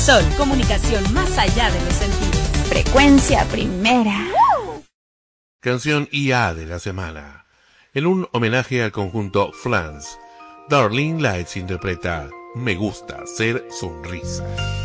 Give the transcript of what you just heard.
Sol, comunicación más allá de los sentidos. Frecuencia primera. Canción IA de la semana. En un homenaje al conjunto Flans, Darlene Lights interpreta Me gusta ser sonrisa.